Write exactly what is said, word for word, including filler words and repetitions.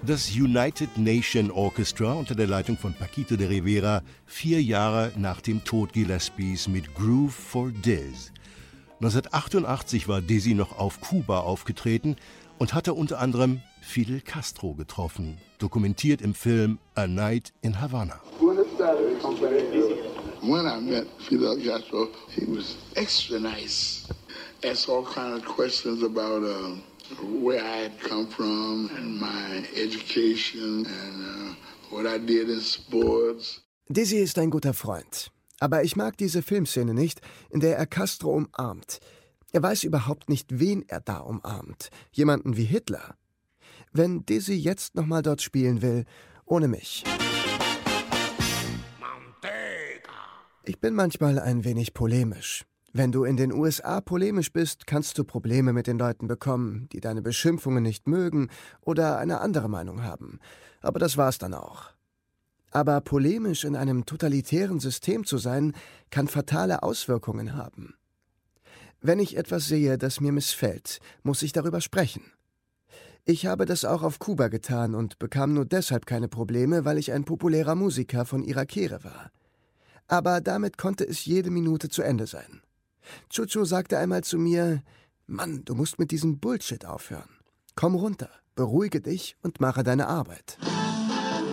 Das United Nation Orchestra unter der Leitung von Paquito de Rivera, vier Jahre nach dem Tod Gillespies mit Groove for Diz. neunzehnhundertachtundachtzig war Dizzy noch auf Kuba aufgetreten und hatte unter anderem Fidel Castro getroffen, dokumentiert im Film A Night in Havana. When I met Fidel Castro, he was extra nice. Asked all kinds of questions about uh, where I had come from and my education and uh, what I did in sports. Dizzy ist ein guter Freund. Aber ich mag diese Filmszene nicht, in der er Castro umarmt. Er weiß überhaupt nicht, wen er da umarmt. Jemanden wie Hitler. Wenn Dizzy jetzt nochmal dort spielen will, ohne mich. Ich bin manchmal ein wenig polemisch. Wenn du in den U S A polemisch bist, kannst du Probleme mit den Leuten bekommen, die deine Beschimpfungen nicht mögen oder eine andere Meinung haben. Aber das war's dann auch. Aber polemisch in einem totalitären System zu sein, kann fatale Auswirkungen haben. Wenn ich etwas sehe, das mir missfällt, muss ich darüber sprechen. Ich habe das auch auf Kuba getan und bekam nur deshalb keine Probleme, weil ich ein populärer Musiker von Irakere war. Aber damit konnte es jede Minute zu Ende sein. Chucho sagte einmal zu mir, »Mann, du musst mit diesem Bullshit aufhören. Komm runter, beruhige dich und mache deine Arbeit.«